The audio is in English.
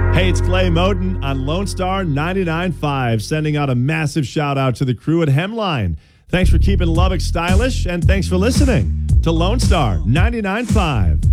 Hey, it's Clay Moten on Lone Star 99.5, sending out a massive shout out to the crew at Hemline. Thanks for keeping Lubbock stylish, and thanks for listening to Lone Star 99.5.